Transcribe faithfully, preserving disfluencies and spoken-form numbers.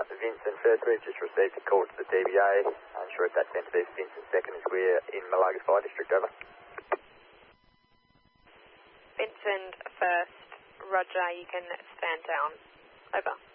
Vincent first. We've just received a call to the D B A. Unsure if that's meant to be Vincent second as we're in Malaga Fire District. Over. Vincent first. Roger, you can stand down. Over.